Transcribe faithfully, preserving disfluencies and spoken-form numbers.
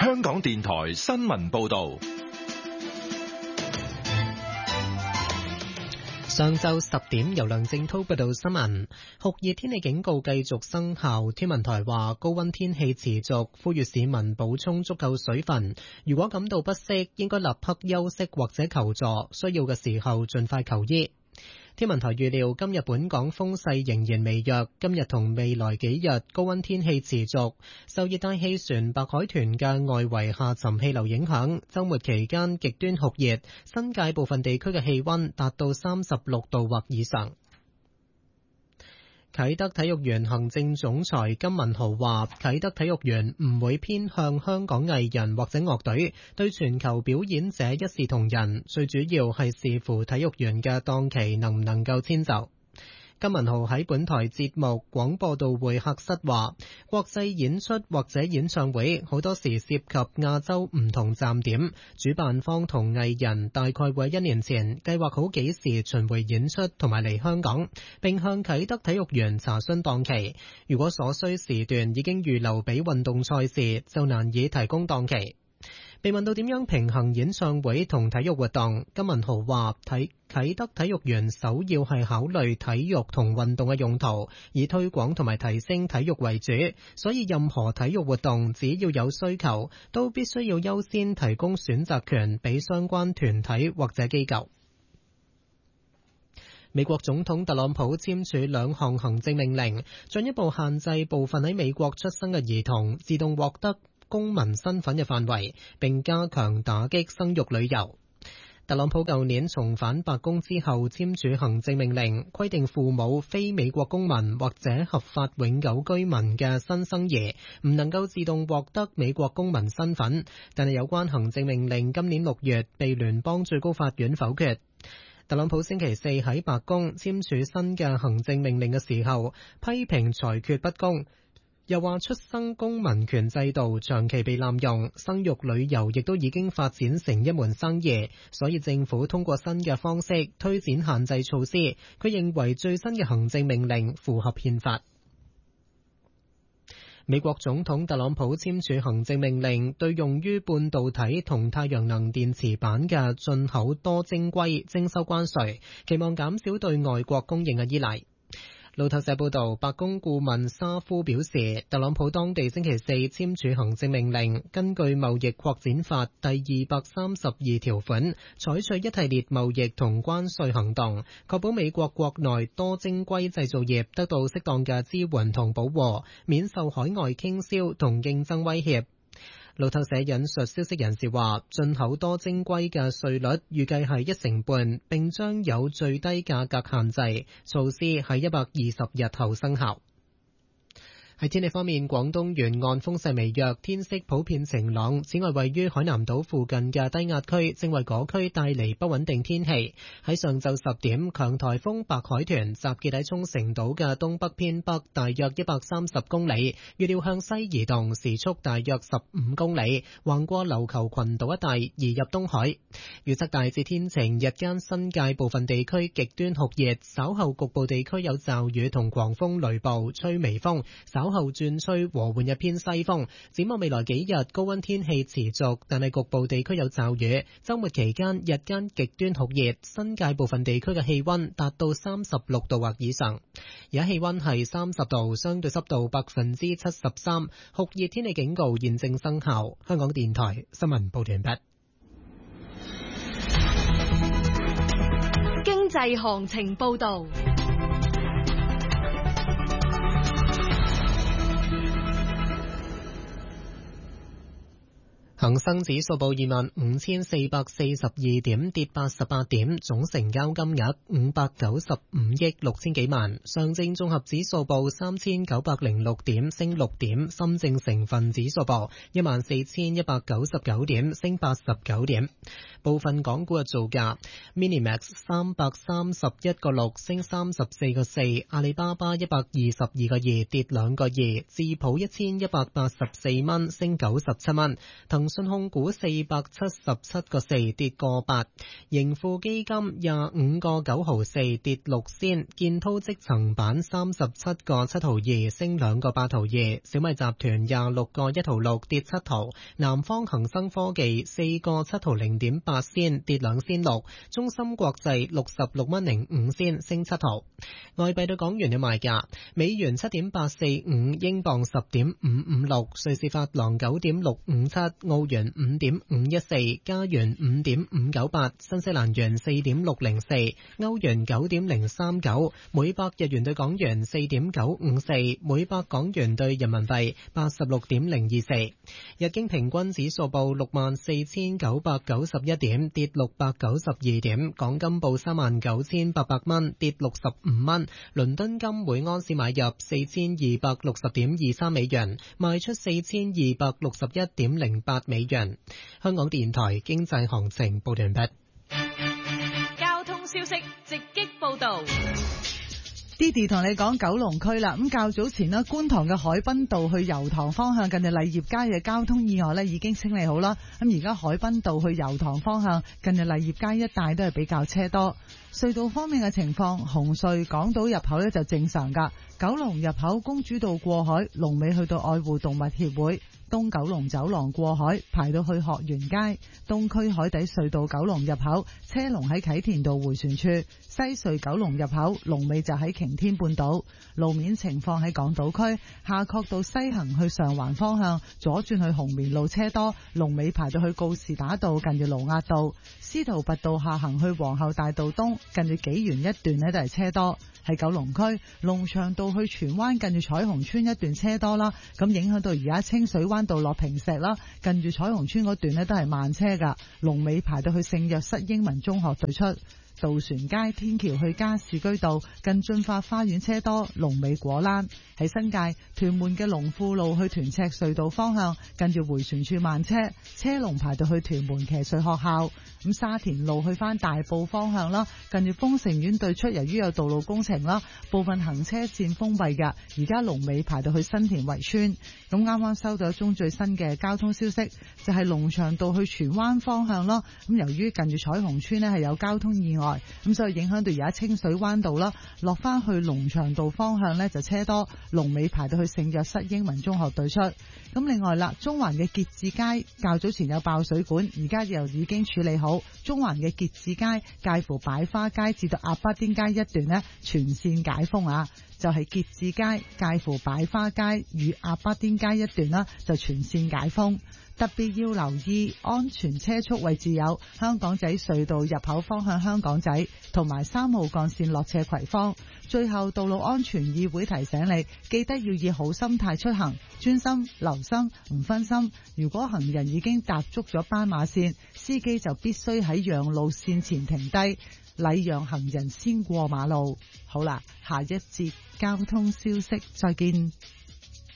香港電台新聞報道。 上晝十點，由梁正濤報道新聞。酷熱天氣警告繼續生效，天文台話高溫天氣持續，呼籲市民補充足夠水分。如果感到不適，應該立刻休息或者求助，需要嘅時候盡快求醫。天文台預料今日本港風勢仍然微弱，今日同未來幾日高溫天氣持續，受熱帶氣旋白海豚嘅外圍下沉氣流影響，週末期間極端酷熱，新界部分地區嘅氣溫達到三十六度或以上。啟德體育園行政總裁金文豪話，啟德體育園唔會偏向香港藝人或者樂隊，對全球表演者一視同仁，最主要係視乎體育園嘅檔期能唔能夠遷就。金文豪喺本台節目廣播道會客室話，國際演出或者演唱會好多時涉及亞洲唔同站點，主辦方同藝人大概會一年前計劃好幾時巡迴演出同埋嚟香港，並向啟德體育園查詢檔期。如果所需時段已經預留俾運動賽事，就難以提供檔期。被問到點樣平衡演唱會同體育活動，金文豪話：體啟德體育園首要係考慮體育同運動嘅用途，以推廣同埋提升體育為主，所以任何體育活動只要有需求，都必須要優先提供選擇權俾相關團體或者機構。美國總統特朗普簽署兩項行政命令，進一步限制部分喺美國出生嘅兒童自動獲得公民身份嘅範圍，並加強打擊生育旅遊。特朗普舊年重返白宮之後簽署行政命令，規定父母非美國公民或者合法永久居民嘅新生兒唔能夠自動獲得美國公民身份，但係有關行政命令今年六月被聯邦最高法院否決。特朗普星期四喺白宮簽署新嘅行政命令嘅時候，批評裁決不公。又話出生公民權制度長期被濫用，生育旅遊亦都已經發展成一門生意，所以政府通過新嘅方式推展限制措施。佢認為最新嘅行政命令符合憲法。美國總統特朗普簽署行政命令，對用於半導體同太陽能電池板嘅進口多晶硅徵收關稅，期望減少對外國供應嘅依賴。路透社報道，白宮顧問沙夫表示，特朗普當地星期四簽署行政命令，根據貿易擴展法第二百三十二條款，採取一系列貿易同關稅行動，確保美國國內多晶硅製造業得到適當嘅支援同保護，免受海外傾銷同競爭威脅。路透社引述消息人士話，進口多晶硅嘅稅率預計係一成半，並將有最低價格限制，措施喺一百二十日後生效。喺天氣方面，廣東沿岸風勢微弱，天色普遍晴朗。此外，位於海南島附近嘅低壓區正為嗰區帶嚟不穩定天氣。喺上晝十點，強颱風白海豚集結喺沖繩島嘅東北偏北大約一百三十公里，預料向西移動，時速大約十五公里，橫過琉球群島一帶移入東海。預測大致天晴，日間新界部分地區極端酷熱，稍後局部地區有驟雨同狂風雷暴，吹微風，稍後轉吹和緩一偏西風。展望未來幾日高溫天氣持續，但係局部地區有驟雨。周末期間日間極端酷熱，新界部分地區嘅氣溫達到三十六度或以上。而家氣溫係三十度，相對濕度百分之七十三，酷熱天氣警告現正生效。香港電台新聞報道完畢。 經濟行情報道。 恒生指數報二萬五千四百四十二點，跌八十八點，總成交金額五百九十五億六千幾萬。上證綜合指數報三千九百零六點，升六點。深證成分指數報一萬四千一百九十九點，升八十九點。部分港股嘅造價 ：Minimax 三百三十一個六，升三十四個四；阿里巴巴一百二十二個二，跌兩個二；智普一千一百八十四蚊，升九十七蚊；騰騰訊控股四百七十七個四跌個八，盈富基金廿五個九毫四跌六仙，建滔積層板三十七個七毫二升兩個八毫二，小米集團廿六個一毫六跌七毫，南方恒生科技四個七毫零點八仙跌兩仙六，中芯國際六十六蚊零五仙升七毫。外幣對港元嘅賣價，美元七點八四五，英鎊十點五五六，瑞士法郎九點六五七，澳元五點五一四，加元五點五九八，新西蘭元四點六零四，歐元九點零三九，每百日元對港元四點九五四，每百港元對人民幣八十六點零二四。日經平均指數報六萬四千九百九十一點，跌六百九十二點。港金報三萬九千八百蚊，跌六十五蚊。倫敦金每安士買入四千二百六十點二三美元，賣出四千二百六十一點零八美元。香港電台經濟行情報完畢。 交通消息直擊報道。 Didi 同你講九龍區啦，咁較早前呢，觀塘嘅海濱道去油塘方向近住麗業街嘅交通意外呢已經清理好啦。咁而家海濱道去油塘方向近住麗業街一帶都係比較車多。隧道方面嘅情況，紅隧港島入口呢就正常噶，九龍入口公主道過海，龍尾去到愛護動物協會。東九龍走廊過海排到去學園街，東區海底隧道九龍入口車龍喺啟田道迴旋處，西隧九龍入口龍尾就喺擎天半島。路面情況喺港島區夏慤道西行去上環方向左轉去紅棉路車多，龍尾排到去告士打道近住盧押道。司徒拔道下行去皇后大道東近住紀元一段呢都係車多。喺九龍區龍翔道去荃灣近住彩虹村一段車多啦，咁影響到而家清水灣道落坪石啦，近住彩虹村嗰段呢都係慢車噶，龍尾排到去聖約瑟英文中學對出。渡船街天橋去加士居道近駿發花園車多，龍尾果欄。喺新界屯門嘅龍富路去屯赤隧道方向近住迴旋處慢車，車龍排到去屯門騎術學校。咁沙田路去翻大埔方向啦，近住豐盛苑對出，由於有道路工程啦，部分行車線封閉嘅，而家龍尾排到去新田圍村。咁啱啱收到一宗最新嘅交通消息，就係龍翔道去荃灣方向啦。咁由於近住彩虹村呢係有交通意外，咁所以影響到而家清水灣道啦，落翻去龍翔道方向呢就車多，龍尾排到去聖約瑟英文中學對出。咁另外啦，中環嘅結志街較早前有爆水管，而家又已經處理好。中環嘅結志街介乎擺花街至到鴨巴甸街一段呢全線解封啊，就係結志街介乎擺花街與鴨巴甸街一段啦，就全線解封。特別要留意安全車速位置有香港仔隧道入口方向香港仔，同埋三號幹線落斜葵芳。最後，道路安全議會提醒你，記得要以好心態出行，專心留心唔分心。如果行人已經踏足咗斑馬線，司機就必須喺讓路線前停低，禮讓行人先過馬路。好啦，下一節交通消息再見。